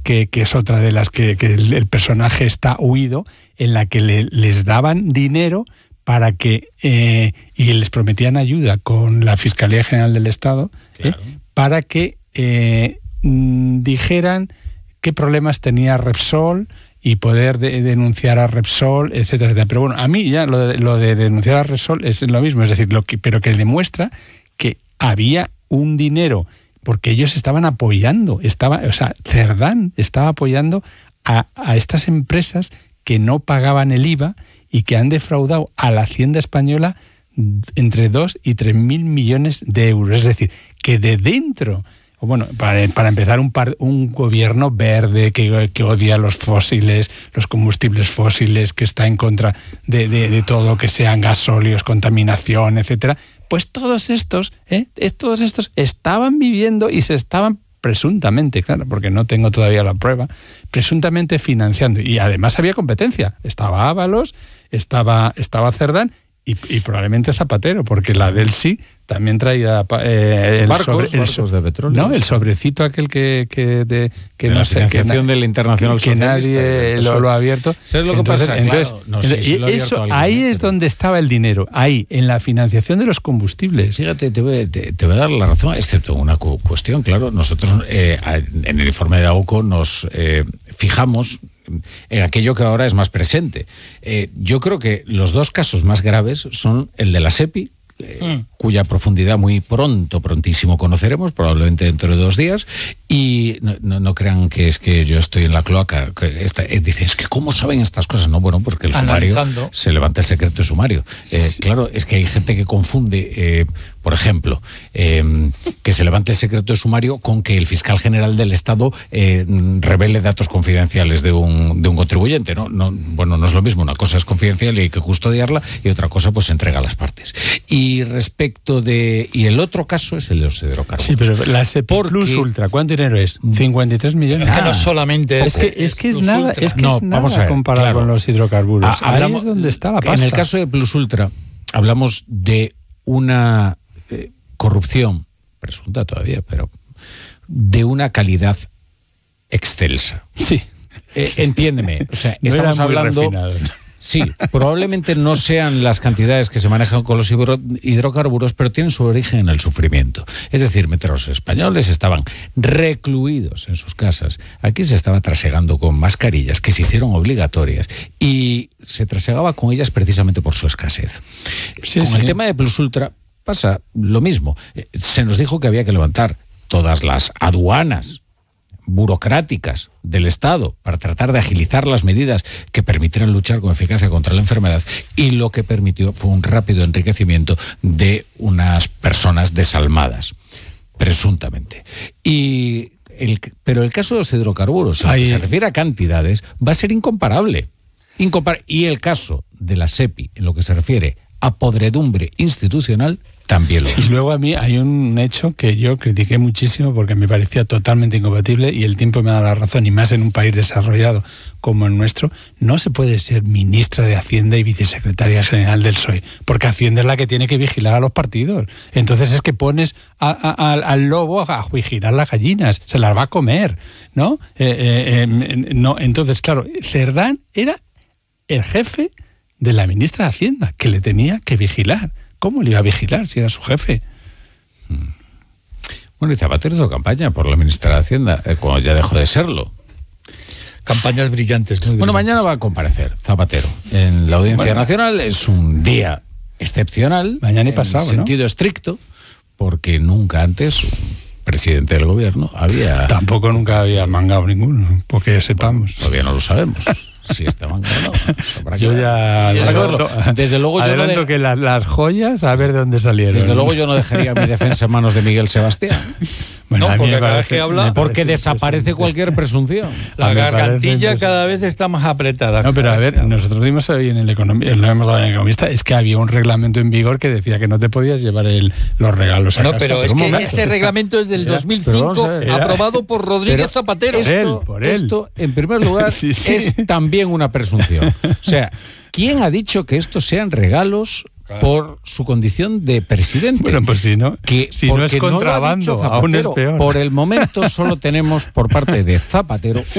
que es otra de las que el personaje está huido, en la que les daban dinero para que y les prometían ayuda con la Fiscalía General del Estado, claro, para que dijeran qué problemas tenía Repsol y poder denunciar a Repsol, etcétera, etcétera. Pero bueno, a mí ya lo de denunciar a Repsol es lo mismo, es decir, pero que demuestra que había un dinero, porque ellos estaban apoyando, Cerdán estaba apoyando a estas empresas que no pagaban el IVA y que han defraudado a la Hacienda española entre 2 y 3 mil millones de euros. Es decir, que de dentro, bueno, para empezar, un gobierno verde que odia los fósiles, los combustibles fósiles, que está en contra de todo lo que sean gasóleos, contaminación, etcétera, pues todos estos estaban viviendo y se estaban presuntamente, claro, porque no tengo todavía la prueba, presuntamente financiando. Y además había competencia. Estaba Ábalos, estaba Cerdán y probablemente Zapatero, porque la del sí también traía barcos de petróleo. No, el sobrecito aquel que de no sé, financiación del Internacional que nadie lo ha abierto. ¿Sabes lo que pasa? Entonces, claro, eso ahí es donde estaba el dinero, ahí, en la financiación de los combustibles. Fíjate, te voy a dar la razón, excepto una cuestión, claro. Nosotros en el informe de AOCO nos fijamos en aquello que ahora es más presente. Yo creo que los dos casos más graves son el de la SEPI, cuya profundidad prontísimo conoceremos, probablemente dentro de 2 días, y no crean que es que yo estoy en la cloaca. Dicen, es que ¿cómo saben estas cosas? No, bueno, porque el sumario, se levanta el secreto de sumario. Claro, es que hay gente que confunde, por ejemplo, que se levante el secreto de sumario con que el fiscal general del Estado revele datos confidenciales de un contribuyente, ¿no? Bueno, no es lo mismo, una cosa es confidencial y hay que custodiarla, y otra cosa pues se entrega a las partes. Y respecto y el otro caso es el de los hidrocarburos. Sí, pero la SEPI Plus Ultra, ¿cuánto dinero es? 53 millones. Es que no solamente es que es nada, vamos a ver, comparado con los hidrocarburos. Ahí es donde está la pasta. En el caso de Plus Ultra hablamos de una corrupción presunta todavía, pero de una calidad excelsa. Sí. Entiéndeme, o sea, no estamos hablando refinado. Sí, probablemente no sean las cantidades que se manejan con los hidrocarburos, pero tienen su origen en el sufrimiento. Es decir, mientras los españoles estaban recluidos en sus casas, aquí se estaba trasegando con mascarillas que se hicieron obligatorias y se trasegaba con ellas precisamente por su escasez. Con el tema de Plus Ultra pasa lo mismo. Se nos dijo que había que levantar todas las aduanas burocráticas del Estado para tratar de agilizar las medidas que permitieran luchar con eficacia contra la enfermedad, y lo que permitió fue un rápido enriquecimiento de unas personas desalmadas, presuntamente. Pero el caso de los hidrocarburos, en lo que se refiere a cantidades, va a ser incomparable. Y el caso de la SEPI, en lo que se refiere a podredumbre institucional, también lo es. Y luego a mí hay un hecho que yo critiqué muchísimo porque me parecía totalmente incompatible, y el tiempo me da la razón, y más en un país desarrollado como el nuestro. No se puede ser ministra de Hacienda y vicesecretaria general del PSOE, porque Hacienda es la que tiene que vigilar a los partidos. Entonces es que pones al lobo a vigilar las gallinas, se las va a comer, ¿no? No, entonces, claro, Cerdán era el jefe de la ministra de Hacienda, que le tenía que vigilar. ¿Cómo le iba a vigilar si era su jefe? Bueno, y Zapatero hizo campaña por la ministra de Hacienda, cuando ya dejó de serlo. Campañas brillantes. Muy bueno, brillantes. Mañana va a comparecer Zapatero en la Audiencia Nacional. Es un día excepcional. Mañana y pasado, en sentido estricto, porque nunca antes un presidente del gobierno había... Tampoco nunca había mangado ninguno, porque sepamos. Bueno, todavía no lo sabemos. Si está mangado, no. Yo ya desde luego adelanto que las joyas, a ver de dónde salieron. Desde luego yo no dejaría mi defensa en manos de Miguel Sebastián. Bueno, no, porque cada vez que habla... Porque desaparece cualquier presunción. La gargantilla cada vez está más apretada. No, pero a ver, nosotros dimos hoy en el Economista, lo hemos dado en el Economista, es que había un reglamento en vigor que decía que no te podías llevar los regalos a casa. No, pero es que ese reglamento es del 2005, aprobado por Rodríguez Zapatero. Esto, en primer lugar, es también una presunción. O sea, ¿quién ha dicho que estos sean regalos por su condición de presidente? Bueno, pues si no es contrabando, aún es peor. Por el momento solo tenemos por parte de Zapatero